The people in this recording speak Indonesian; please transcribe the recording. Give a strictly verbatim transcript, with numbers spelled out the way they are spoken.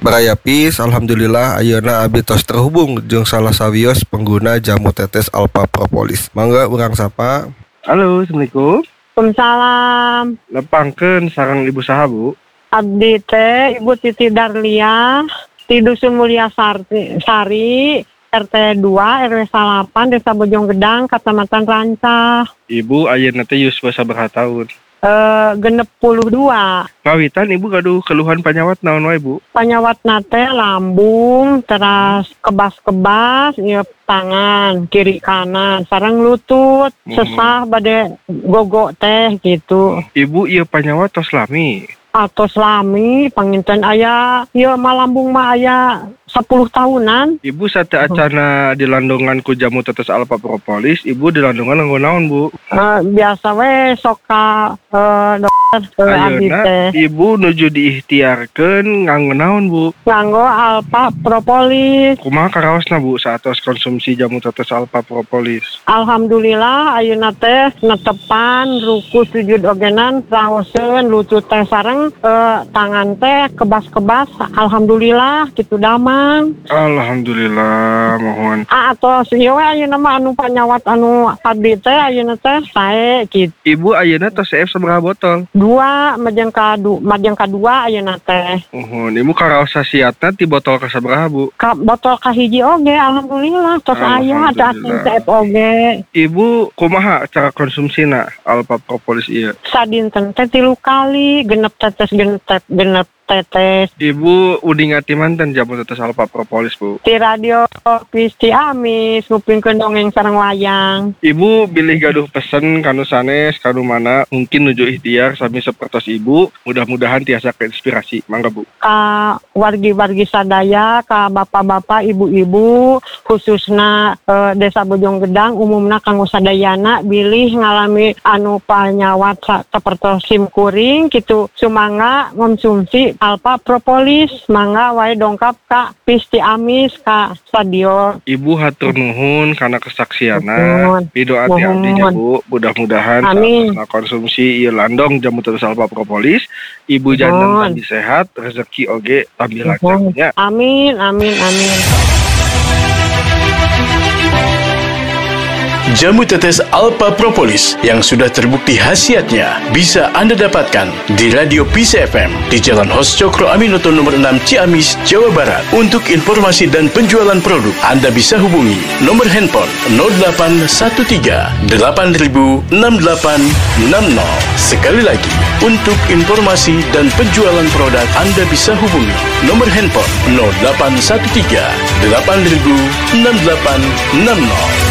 Barayapis, alhamdulillah ayeuna abdi tos terhubung jeung salah sawios pengguna jamu tetes Alpha Propolis. Mangga urang sapa. Halo, assalamualaikum. Waalaikumsalam. Lepangkeun sareng ibu saha, Bu? Abdi teh Ibu Titi Darlia, di Dusun Mulia Sari, Sari R T dua R W delapan, Desa Bojonggedang, Kecamatan Rancah. Ibu ayeuna teh yuswa sabaraha taun? Eh genep puluh dua. Kawitan ibu gaduh keluhan panyawat naon wae, Bu? Panyawat nate lambung, teras kebas-kebas, ieu tangan kiri kanan, sareng lutut, Hmm. sesah bade gogo teh gitu. Ibu ieu panyawat tos lami. Atos lami panginten aya ieu malambung mah aya sepuluh tahunan. Ibu sate acana dilandongan ku jamu tetes Alpha Propolis, ibu dilandongan nganggo naon, Bu? Uh, biasa we sok ka uh, dokter uh, abdi Ayeuna teh ibu nuju diikhtiarkeun nganggo naon, Bu? nganggo Alpha Propolis. Kumaha karaosna, Bu, saatos konsumsi jamu tetes Alpha Propolis? Alhamdulillah ayeuna teh netepan ruku sujud ogenan raoseun lutut teh sareng uh, tangan teh kebas-kebas. Alhamdulillah kitu damang. Alhamdulillah, mohon. Ah atos ieu we ayeuna mah anu panyawat anu abdi teh ayeuna teh sae kitu. Ibu ayeuna tos C F sabaraha botol? Dua majeng kadu majeng kadua ayeuna teh. Mohon, ibu karaos sasiatna ti botol ka sabaraha, Bu? Ka botol kahiji oge alhamdulillah tos aya ada Alhamdulillah. C F oge. Ibu kumaha cara konsumsina Alpha Propolis ieu? Sadinten teh tilu kali genep tetes genep genep tetes Ibu udi ngati manten jamu tetes Alpha Propolis, Bu? di radio Pisti Amis ngupingkeun dongeng sareng wayang. Ibu bilih gaduh pesen kanu sanes kanu mana mungkin nuju ikhtiar sami sapertos ibu, mudah-mudahan tiasa keinspirasi. Mangga, Bu. Ka wargi-wargi sadaya, ka bapak-bapak, ibu-ibu, khususna eh, Desa Bojonggedang, umumna kanggo sadayana bilih ngalami anu panyawat sa- sapertos sim kuring gitu, sumangga ngonsumsi Alpha Propolis, mangga wae dongkap ka Pisti Amis ka stadion. Ibu hatur nuhun karena kesaksiana. Nuhun. Pido ati-atinya, Bu. Mudah-mudahan Amin. saat konsumsi ieu landong jamu tetes Alpha Propolis, ibu jantan tadi sehat, rezeki oge tambi lancarnya. Amin, amin, amin. Jamu tetes Alpha Propolis yang sudah terbukti khasiatnya bisa Anda dapatkan di Radio Peace F M di Jalan Hos Cokro Aminoto nomor enam Ciamis, Jawa Barat. Untuk informasi dan penjualan produk, Anda bisa hubungi nomor handphone nol delapan satu tiga delapan nol enam delapan enam nol. Sekali lagi, untuk informasi dan penjualan produk, Anda bisa hubungi nomor handphone nol delapan satu tiga delapan nol enam delapan enam nol.